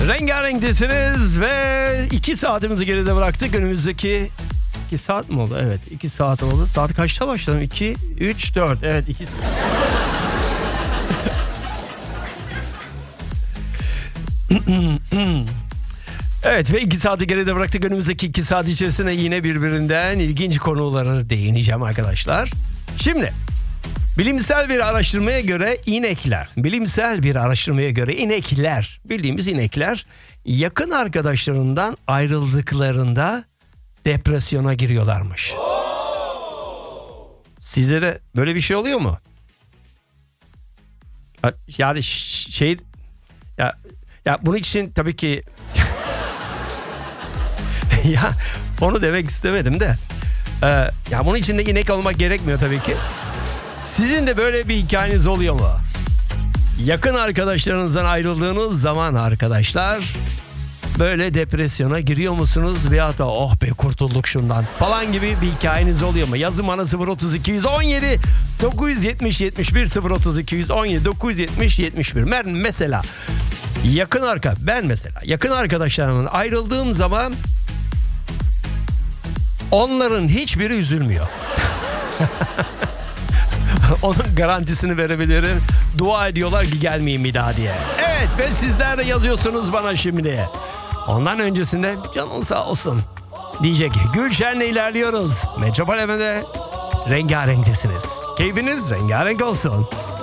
Rengarenktesiniz ve 2 saatimizi geride bıraktık. Önümüzdeki 2 saat mi oldu? Evet, 2 saat oldu. Saat kaçta başladım? 2, 3, 4. Evet, 2 Evet ve 2 saati geride bıraktık. Önümüzdeki 2 saat içerisinde yine birbirinden ilginç konulara değineceğim arkadaşlar. Şimdi bilimsel bir araştırmaya göre inekler, bildiğimiz inekler yakın arkadaşlarından ayrıldıklarında depresyona giriyorlarmış. Sizlere böyle bir şey oluyor mu? Yani ya bunun için tabii ki ya onu demek istemedim de ya bunun için de inek olmak gerekmiyor tabii ki. Sizin de böyle bir hikayeniz oluyor mu? Yakın arkadaşlarınızdan ayrıldığınız zaman arkadaşlar böyle depresyona giriyor musunuz? Veyahut da oh be kurtulduk şundan falan gibi bir hikayeniz oluyor mu? Yazın bana 03217 970 71 03217 970 71. Mesela ben yakın arkadaşlarımdan ayrıldığım zaman onların hiçbiri üzülmüyor. Onun garantisini verebilirim. Dua ediyorlar ki gelmeyeyim bir daha diye. Evet ve sizler de yazıyorsunuz bana şimdi. Ondan öncesinde canın sağ olsun diyecek. Gülşen'le ilerliyoruz. Metropol FM'de rengarenktesiniz. Keyfiniz rengarenk olsun.